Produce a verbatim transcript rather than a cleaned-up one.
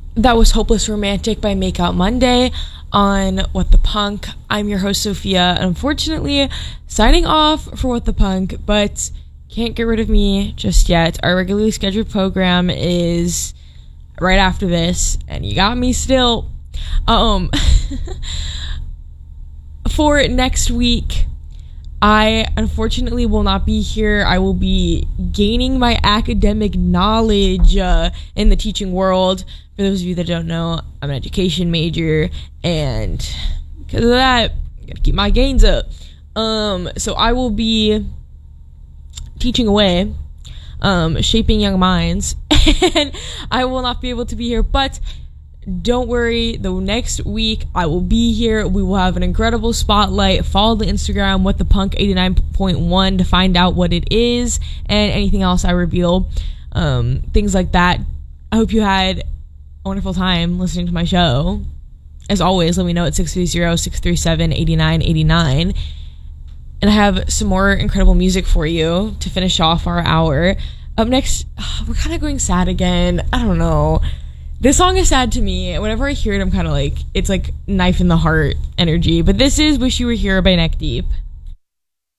That was Hopeless Romantic by Make Out Monday on What the Punk. I'm your host, Sophia. Unfortunately, signing off for What the Punk, but can't get rid of me just yet. Our regularly scheduled program is right after this, and you got me still. Um, for next week, I unfortunately will not be here. I will be gaining my academic knowledge uh, in the teaching world. For those of you that don't know, I'm an education major, and because of that, I gotta keep my gains up. Um, so I will be teaching away, um, shaping young minds, and I will not be able to be here, but don't worry, the next week I will be here. We will have an incredible spotlight. Follow the Instagram What the Punk eighty-nine point one to find out what it is and anything else I reveal, um, things like that. I hope you had a wonderful time listening to my show. As always, let me know at six three zero, six three seven, eight nine eight nine. And I have some more incredible music for you to finish off our hour. Up next, we're kind of going sad again. I don't know. This song is sad to me. Whenever I hear it, I'm kind of like, it's like knife in the heart energy. But this is Wish You Were Here by Neck Deep.